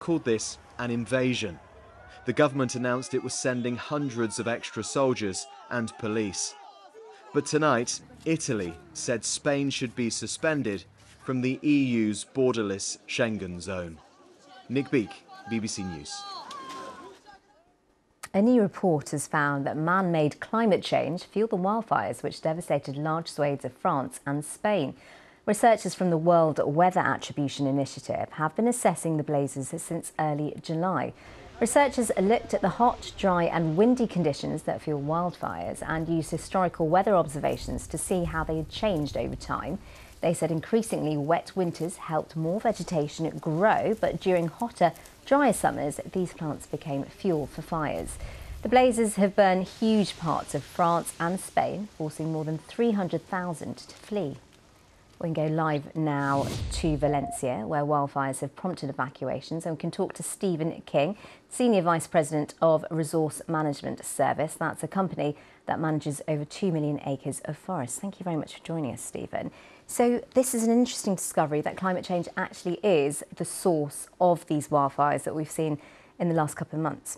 called this an invasion. The government announced it was sending hundreds of extra soldiers and police. But tonight, Italy said Spain should be suspended from the EU's borderless Schengen zone. Nick Beake, BBC News. A new report has found that man-made climate change fueled the wildfires which devastated large swathes of France and Spain. Researchers from the World Weather Attribution Initiative have been assessing the blazes since early July. Researchers looked at the hot, dry and windy conditions that fuel wildfires and used historical weather observations to see how they had changed over time. They said increasingly wet winters helped more vegetation grow, but during hotter, drier summers, these plants became fuel for fires. The blazes have burned huge parts of France and Spain, forcing more than 300,000 to flee. We can go live now to Valencia, where wildfires have prompted evacuations, and we can talk to Stephen King, Senior Vice President of Resource Management Service. That's a company that manages over 2 million acres of forest. Thank you very much for joining us, Stephen. So this is an interesting discovery that climate change actually is the source of these wildfires that we've seen in the last couple of months.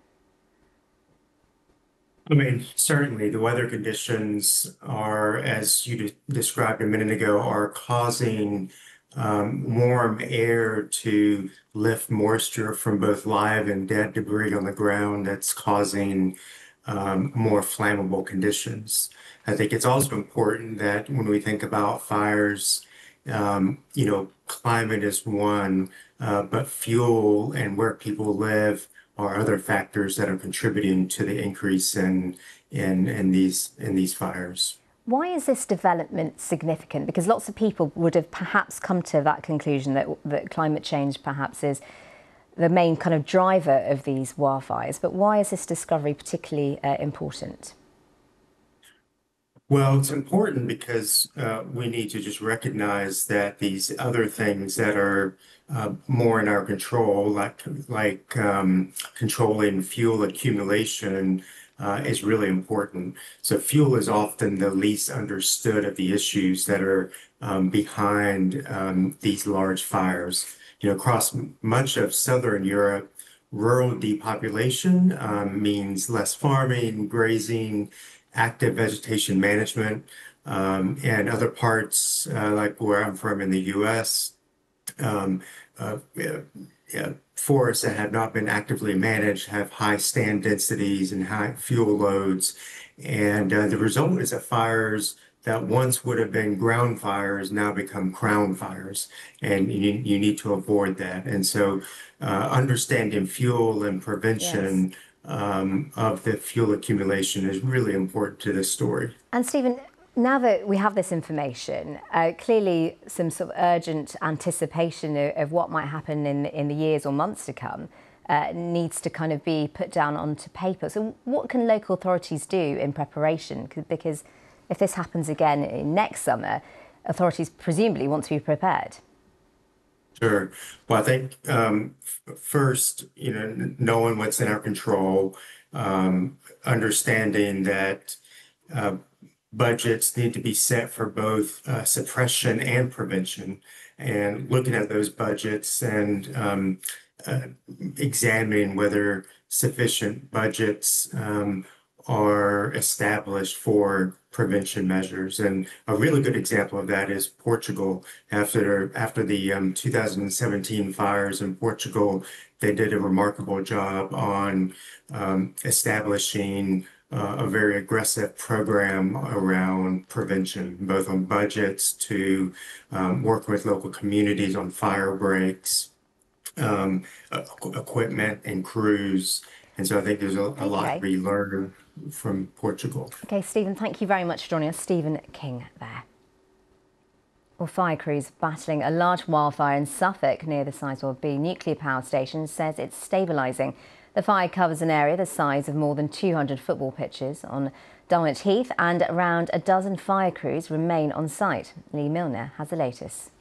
I mean, certainly the weather conditions are, as you described a minute ago, are causing warm air to lift moisture from both live and dead debris on the ground. That's causing more flammable conditions. I think it's also important that when we think about fires, climate is one, but fuel and where people live are other factors that are contributing to the increase in these fires. Why is this development significant? Because lots of people would have perhaps come to that conclusion that climate change perhaps is the main kind of driver of these wildfires. But why is this discovery particularly important? Well, it's important because we need to just recognize that these other things that are more in our control, like controlling fuel accumulation, is really important. So fuel is often the least understood of the issues that are behind these large fires. Across much of Southern Europe, rural depopulation means less farming, grazing, active vegetation management, and other parts like where I'm from in the U.S., forests that have not been actively managed have high stand densities and high fuel loads. And the result is that fires that once would have been ground fires now become crown fires, and you need to avoid that. And so understanding fuel and prevention of the fuel accumulation is really important to this story. And Stephen, now that we have this information, clearly some sort of urgent anticipation of what might happen in the years or months to come needs to kind of be put down onto paper. So what can local authorities do in preparation? Because if this happens again next summer, authorities presumably want to be prepared. Sure. Well, I think first, knowing what's in our control, understanding that budgets need to be set for both suppression and prevention, and looking at those budgets and examining whether sufficient budgets are established for prevention measures. And a really good example of that is Portugal. After the 2017 fires in Portugal, they did a remarkable job on establishing a very aggressive program around prevention, both on budgets to work with local communities on fire breaks, equipment and crews. And so I think there's a lot to be learned from Portugal. Okay, Stephen, thank you very much for joining us. Stephen King there. Well, fire crews battling a large wildfire in Suffolk near the Sizewell B nuclear power station says it's stabilising. The fire covers an area the size of more than 200 football pitches on Dunwich Heath, and around a dozen fire crews remain on site. Lee Milner has the latest.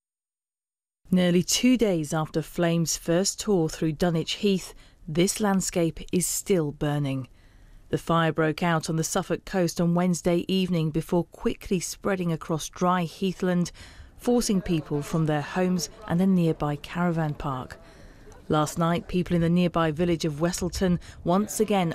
Nearly 2 days after flames first tore through Dunwich Heath, this landscape is still burning. The fire broke out on the Suffolk coast on Wednesday evening before quickly spreading across dry heathland, forcing people from their homes and a nearby caravan park. Last night, people in the nearby village of Westleton once again